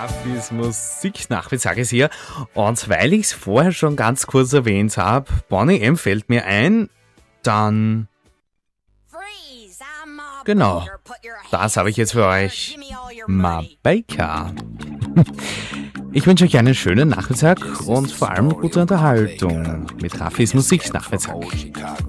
Rafis Musiknachmittag ist hier. Und weil ich es vorher schon ganz kurz erwähnt habe, Boney M fällt mir ein, dann... Genau, das habe ich jetzt für euch. Mabeka. Ich wünsche euch einen schönen Nachmittag und vor allem gute Unterhaltung mit Rafis Musiknachmittag.